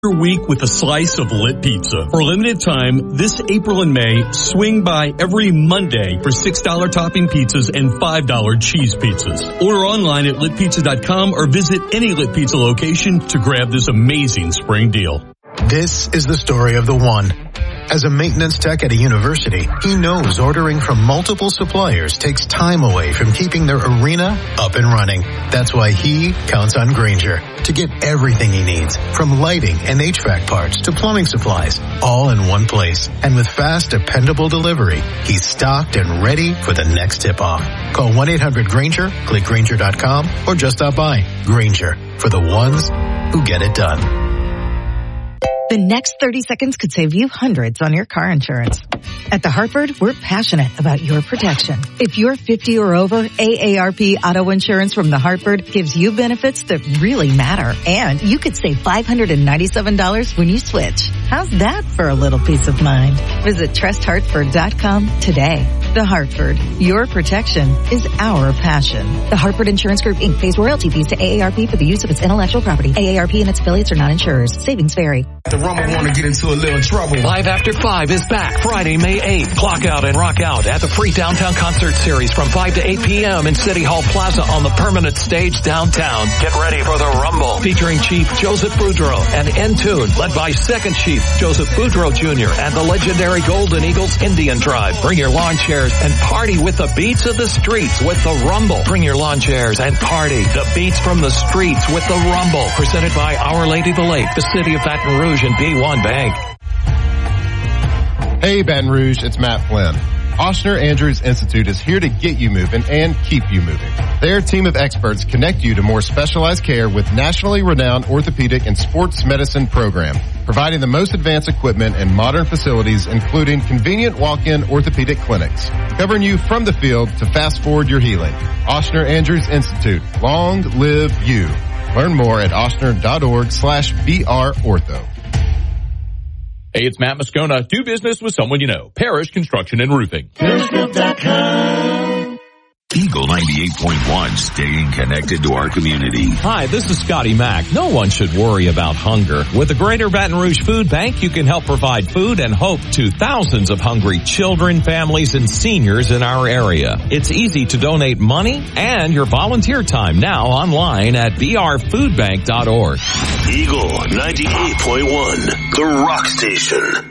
Your week with a slice of Lit Pizza. For a limited time, this April and May, swing by every Monday for $6 topping pizzas and $5 cheese pizzas. Order online at litpizza.com or visit any Lit Pizza location to grab this amazing spring deal. This is the story of the one. As a maintenance tech at a university, he knows ordering from multiple suppliers takes time away from keeping their arena up and running. That's why he counts on Grainger to get everything he needs, from lighting and HVAC parts to plumbing supplies, all in one place. And with fast, dependable delivery, he's stocked and ready for the next tip-off. Call 1-800-GRAINGER, click Grainger.com, or just stop by. Grainger, for the ones who get it done. The next 30 seconds could save you hundreds on your car insurance. At The Hartford, we're passionate about your protection. If you're 50 or over, AARP Auto Insurance from The Hartford gives you benefits that really matter. And you could save $597 when you switch. How's that for a little peace of mind? Visit trusthartford.com today. The Hartford, your protection is our passion. The Hartford Insurance Group, Inc. pays royalty fees to AARP for the use of its intellectual property. AARP and its affiliates are not insurers. Savings vary. The Rumble want to get into a little trouble. Live After 5 is back Friday, May 8th. Clock out and rock out at the free downtown concert series from 5 to 8 p.m. in City Hall Plaza on the permanent stage downtown. Get ready for the Rumble, featuring Chief Joseph Boudreaux and N-Tune, led by Second Chief Joseph Boudreaux Jr. and the legendary Golden Eagles Indian Tribe. Bring your lawn chairs and party with the beats of the streets with the Rumble. Bring your lawn chairs and party the beats from the streets with the Rumble. Presented by Our Lady of the Lake, the City of Baton Rouge, and B1 Bank. Hey Baton Rouge, it's Matt Flynn. Ochsner Andrews Institute is here to get you moving and keep you moving. Their team of experts connect you to more specialized care with nationally renowned orthopedic and sports medicine program, providing the most advanced equipment and modern facilities, including convenient walk-in orthopedic clinics, covering you from the field to fast forward your healing. Ochsner Andrews Institute. Long live you. Learn more at ochsner.org/BRortho. Hey, it's Matt Moscona. Do business with someone you know. Parish Construction and Roofing. Eagle 98.1, staying connected to our community. Hi, this is Scotty Mack. No one should worry about hunger. With the Greater Baton Rouge Food Bank, you can help provide food and hope to thousands of hungry children, families, and seniors in our area. It's easy to donate money and your volunteer time now online at brfoodbank.org. Eagle 98.1, the rock station.